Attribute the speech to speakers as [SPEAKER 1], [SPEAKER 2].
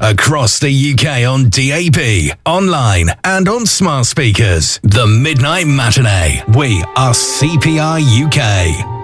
[SPEAKER 1] across the UK on DAB, online and on smart speakers. The Midnight Matinee. We are CPR UK.